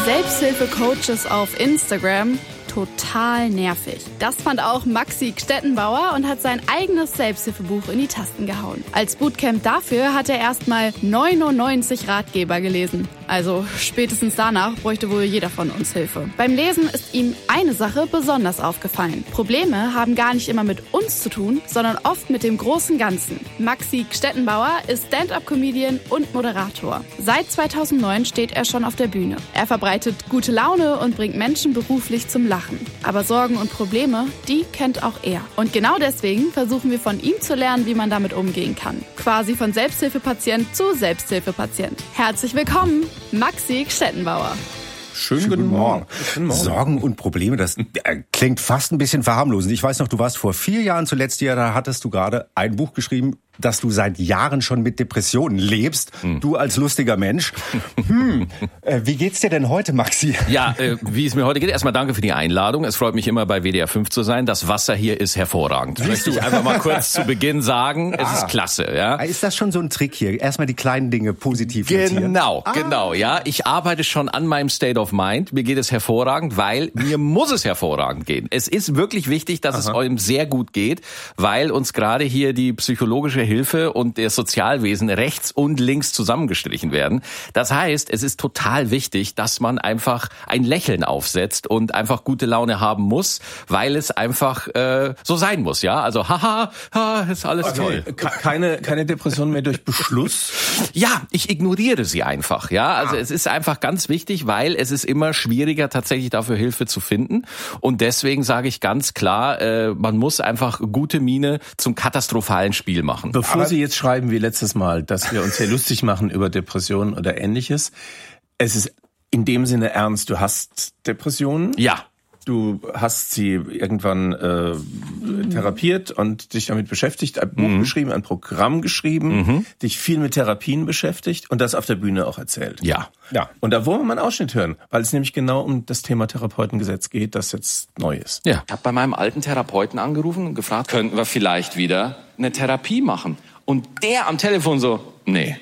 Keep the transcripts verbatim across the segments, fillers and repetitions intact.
Selbsthilfe-Coaches auf Instagram total nervig. Das fand auch Maxi Stettenbauer und hat sein eigenes Selbsthilfebuch in die Tasten gehauen. Als Bootcamp dafür hat er erstmal neunundneunzig Ratgeber gelesen. Also spätestens danach bräuchte wohl jeder von uns Hilfe. Beim Lesen ist ihm eine Sache besonders aufgefallen. Probleme haben gar nicht immer mit uns zu tun, sondern oft mit dem großen Ganzen. Maxi Stettenbauer ist Stand-up-Comedian und Moderator. Seit zweitausendneun steht er schon auf der Bühne. Er verbreitet gute Laune und bringt Menschen beruflich zum Lachen. Aber Sorgen und Probleme, die kennt auch er. Und genau deswegen versuchen wir von ihm zu lernen, wie man damit umgehen kann. Quasi von Selbsthilfepatient zu Selbsthilfepatient. Herzlich willkommen, Maxi Stettenbauer. Schönen, Schönen guten Morgen. Morgen. Sorgen und Probleme, das äh, klingt fast ein bisschen verharmlosend. Ich weiß noch, du warst vor vier Jahren zuletzt hier, da hattest du gerade ein Buch geschrieben, dass du seit Jahren schon mit Depressionen lebst. Hm. Du als lustiger Mensch. Hm. Äh, wie geht's dir denn heute, Maxi? Ja, äh, wie es mir heute geht. Erstmal danke für die Einladung. Es freut mich immer, bei W D R fünf zu sein. Das Wasser hier ist hervorragend. Das möchte ich einfach mal kurz zu Beginn sagen. Es ah. ist klasse, ja. Ist das schon so ein Trick hier? Erstmal die kleinen Dinge positiv Genau, ah. genau, ja. Ich arbeite schon an meinem State of Mind. Mir geht es hervorragend, weil mir muss es hervorragend gehen. Es ist wirklich wichtig, dass Aha. es eurem sehr gut geht, weil uns gerade hier die psychologische Hilfe und der Sozialwesen rechts und links zusammengestrichen werden. Das heißt, es ist total wichtig, dass man einfach ein Lächeln aufsetzt und einfach gute Laune haben muss, weil es einfach äh, so sein muss, ja. Also haha, ha, ist alles okay. toll. Keine, keine Depression mehr durch Beschluss? Ja, ich ignoriere sie einfach, ja. Also ah. es ist einfach ganz wichtig, weil es ist immer schwieriger, tatsächlich dafür Hilfe zu finden. Und deswegen sage ich ganz klar, äh, man muss einfach gute Miene zum katastrophalen Spiel machen. Bevor Aber Sie jetzt schreiben wie letztes Mal, dass wir uns hier lustig machen über Depressionen oder Ähnliches, es ist in dem Sinne ernst. Du hast Depressionen. Ja. Du hast sie irgendwann äh, therapiert und dich damit beschäftigt, ein Buch mhm. geschrieben, ein Programm geschrieben, mhm. dich viel mit Therapien beschäftigt und das auf der Bühne auch erzählt. Ja. Ja. Und da wollen wir mal einen Ausschnitt hören, weil es nämlich genau um das Thema Therapeutengesetz geht, das jetzt neu ist. Ja. Ich habe bei meinem alten Therapeuten angerufen und gefragt, könnten wir vielleicht wieder eine Therapie machen? Und der am Telefon so, nee.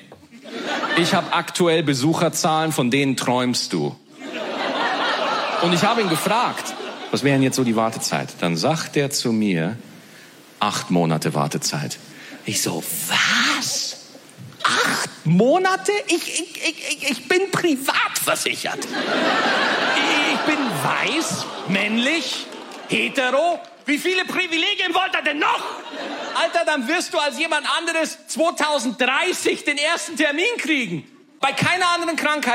Ich habe aktuell Besucherzahlen, von denen träumst du. Und ich habe ihn gefragt, was wäre denn jetzt so die Wartezeit? Dann sagt er zu mir, acht Monate Wartezeit. Ich so, was? Acht Monate? Ich, ich, ich, ich bin privat versichert. Ich bin weiß, männlich, hetero. Wie viele Privilegien wollt ihr denn noch? Alter, dann wirst du als jemand anderes zweitausenddreißig den ersten Termin kriegen. Bei keiner anderen Krankheit.